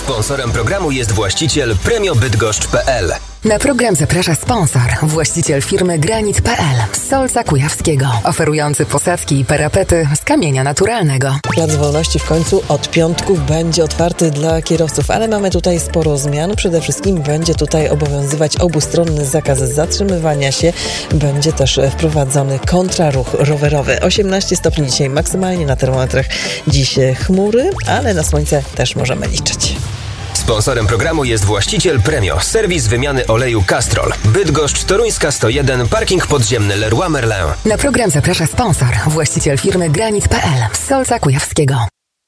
Sponsorem programu jest właściciel premiobydgoszcz.pl. Na program zaprasza sponsor, właściciel firmy Granit.pl z Solca Kujawskiego, oferujący posadzki i parapety z kamienia naturalnego. Plac Wolności w końcu od piątków będzie otwarty dla kierowców, ale mamy tutaj sporo zmian. Przede wszystkim będzie tutaj obowiązywać obustronny zakaz zatrzymywania się. Będzie też wprowadzony kontraruch rowerowy. 18 stopni dzisiaj maksymalnie, na termometrach dziś chmury, ale na słońce też możemy liczyć. Sponsorem programu jest właściciel Premio, serwis wymiany oleju Castrol. Bydgoszcz, Toruńska 101, parking podziemny Leroy Merlin. Na program zaprasza sponsor, właściciel firmy Granit.pl z Solca Kujawskiego.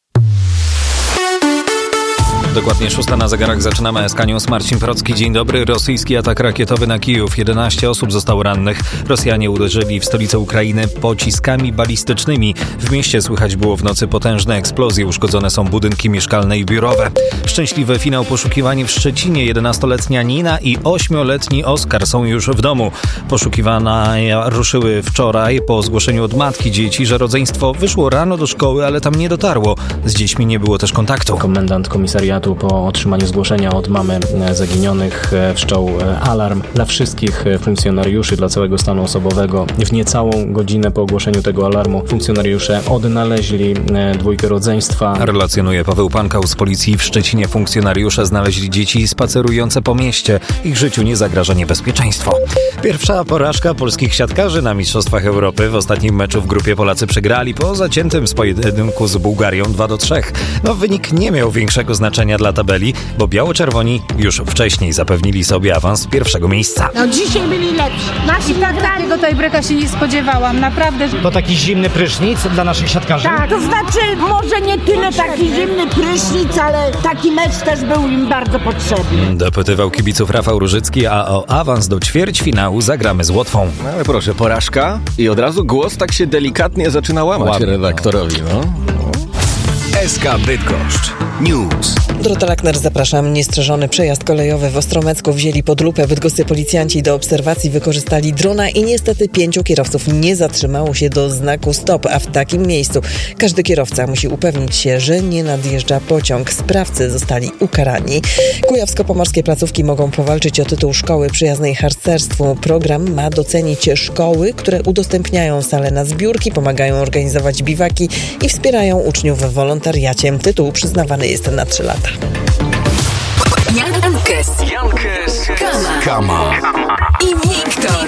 Dokładnie 6 na zegarach, zaczynamy SK News. Marcin Procki, dzień dobry. Rosyjski atak rakietowy na Kijów. 11 osób zostało rannych. Rosjanie uderzyli w stolicę Ukrainy pociskami balistycznymi. W mieście słychać było w nocy potężne eksplozje. Uszkodzone są budynki mieszkalne i biurowe. Szczęśliwy finał poszukiwań w Szczecinie. 11-letnia Nina i 8-letni Oskar są już w domu. Poszukiwania ruszyły wczoraj po zgłoszeniu od matki dzieci, że rodzeństwo wyszło rano do szkoły, ale tam nie dotarło. Z dziećmi nie było też kontaktu. Komendant komisariatu po otrzymaniu zgłoszenia od mamy zaginionych wszczął alarm dla wszystkich funkcjonariuszy, dla całego stanu osobowego. W niecałą godzinę po ogłoszeniu tego alarmu funkcjonariusze odnaleźli dwójkę rodzeństwa. Relacjonuje Paweł Pankał z policji w Szczecinie. Funkcjonariusze znaleźli dzieci spacerujące po mieście. Ich życiu nie zagraża niebezpieczeństwo. Pierwsza porażka polskich siatkarzy na Mistrzostwach Europy. W ostatnim meczu w grupie Polacy przegrali po zaciętym z pojedynku z Bułgarią 2-3. Wynik nie miał większego znaczenia dla tabeli, bo biało-czerwoni już wcześniej zapewnili sobie awans z pierwszego miejsca. Dzisiaj byli lepsi. I tak takiego tiebreaka się nie spodziewałam, naprawdę. To taki zimny prysznic dla naszych siatkarzy? Tak, to znaczy może nie tyle taki zimny prysznic, ale taki mecz też był im bardzo potrzebny. Dopytywał kibiców Rafał Różycki, a o awans do ćwierćfinału zagramy z Łotwą. Ale proszę, porażka i od razu głos tak się delikatnie zaczyna łamać redaktorowi, SK Bydgoszcz News. Dorota Lackner, zapraszam. Niestrzeżony przejazd kolejowy w Ostromecku wzięli pod lupę. Bydgoscy policjanci do obserwacji wykorzystali drona i niestety 5 kierowców nie zatrzymało się do znaku stop, a w takim miejscu każdy kierowca musi upewnić się, że nie nadjeżdża pociąg. Sprawcy zostali ukarani. Kujawsko-pomorskie placówki mogą powalczyć o tytuł szkoły przyjaznej harcerstwu. Program ma docenić szkoły, które udostępniają sale na zbiórki, pomagają organizować biwaki i wspierają uczniów w wolontariacie. Tytuł przyznawany jest na 3 lata. Jankes, Kama i Wiktor.